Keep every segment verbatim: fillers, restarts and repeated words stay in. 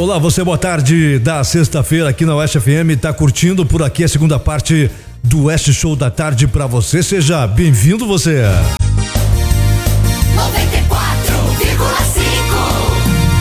Olá, você, boa tarde da sexta-feira aqui na Oeste F M, tá curtindo por aqui a segunda parte do Oeste Show da Tarde pra você, seja bem-vindo você. noventa e quatro vírgula cinco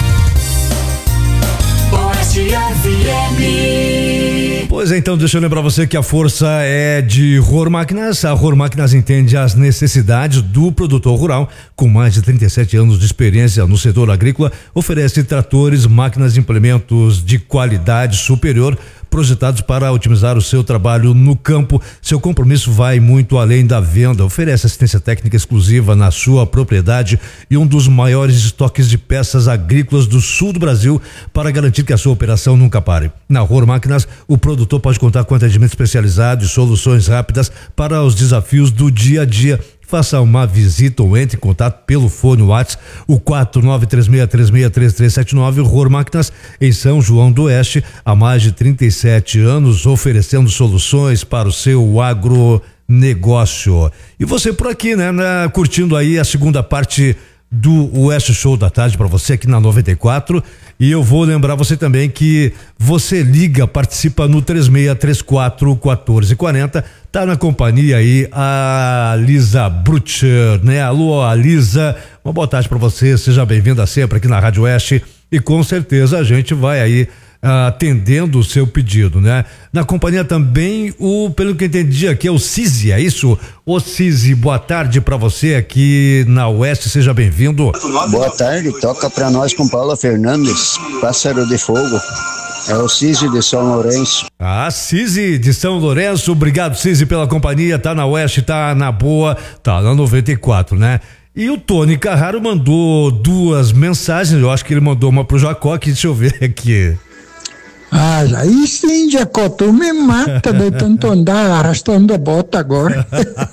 Oeste F M. Pois é, então deixa eu lembrar você que a força é de Rohr Máquinas. A Rohr Máquinas entende as necessidades do produtor rural com mais de trinta e sete anos de experiência no setor agrícola, oferece tratores, máquinas e implementos de qualidade superior projetados para otimizar o seu trabalho no campo. Seu compromisso vai muito além da venda, oferece assistência técnica exclusiva na sua propriedade e um dos maiores estoques de peças agrícolas do sul do Brasil para garantir que a sua operação nunca pare. Na Rohr Máquinas, o produtor pode contar com atendimento especializado e soluções rápidas para os desafios do dia a dia. Faça uma visita ou entre em contato pelo fone WhatsApp, o quatro nove três seis três seis três três sete nove. Rohr Máquinas, em São João do Oeste, há mais de trinta e sete anos, oferecendo soluções para o seu agronegócio. E você por aqui, né, né curtindo aí a segunda parte do Oeste Show da Tarde para você aqui na noventa e quatro. E eu vou lembrar você também que você liga, participa no três seis três quatro um quatro quatro zero. Tá na companhia aí a Lisa Brutcher, né? Alô, a Lisa, uma boa tarde para você, seja bem-vinda sempre aqui na Rádio Oeste e com certeza a gente vai aí uh, atendendo o seu pedido, né? Na companhia também o, pelo que eu entendi aqui, é o Cizi, é isso? Ô Cizi, boa tarde para você aqui na Oeste, seja bem-vindo. Boa tarde, toca para nós com Paula Fernandes, Pássaro de Fogo. É o Cizi de São Lourenço. Ah, Cizi de São Lourenço, obrigado Cizi pela companhia, tá na Oeste, tá na boa, tá na noventa e quatro, né? E o Tony Carraro mandou duas mensagens, eu acho que ele mandou uma pro Jacó, que deixa eu ver aqui. Ah, aí sim, Jacó, tu me mata de tanto andar arrastando a bota agora.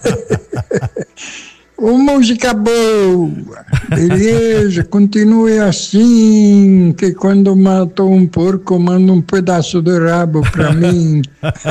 Ô, música boa, beleza, continue assim, que quando mato um porco, manda um pedaço de rabo pra mim.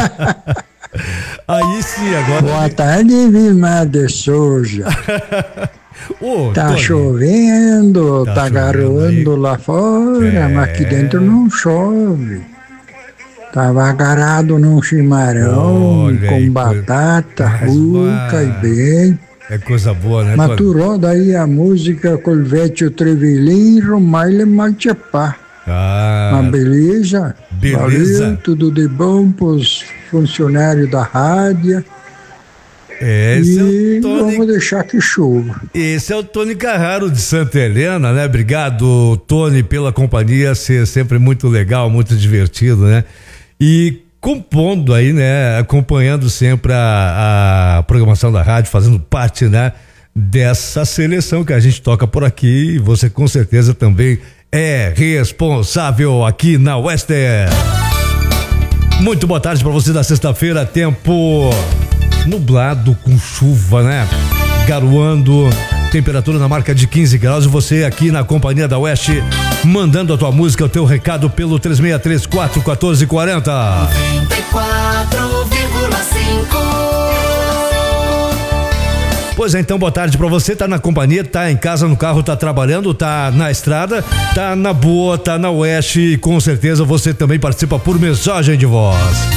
Aí sim, agora... Boa tarde, Vilmar de Souza. Ô, tá Tony, chovendo, tá, tá garoando lá fora, é... mas aqui dentro não chove. Tava agarrado num chimarrão, olha com aí, batata, mas ruca vai. e bem. É coisa boa, né? Mas tu roda aí a música com o Vecchio Trevelin, Romaile Malchapá. Ah, Uma beleza. beleza. Valeu, tudo de bom pros funcionários da rádio. Esse e é o Tony, vamos deixar que chova. esse é o Tony Carraro de Santa Helena, né? Obrigado, Tony, pela companhia, ser sempre muito legal, muito divertido, né? E compondo aí, né? Acompanhando sempre a, a programação da rádio, fazendo parte, né? Dessa seleção que a gente toca por aqui, e você com certeza também é responsável aqui na Oeste. Muito boa tarde para você da sexta-feira, tempo nublado com chuva, né? Garoando, temperatura na marca de quinze graus e você aqui na companhia da Oeste, mandando a tua música, o teu recado pelo três seis três quatro um quatro quatro zero. noventa e quatro vírgula cinco Pois é, então boa tarde pra você, tá na companhia, tá em casa, no carro, tá trabalhando, tá na estrada, tá na boa, tá na Oeste e com certeza você também participa por mensagem de voz.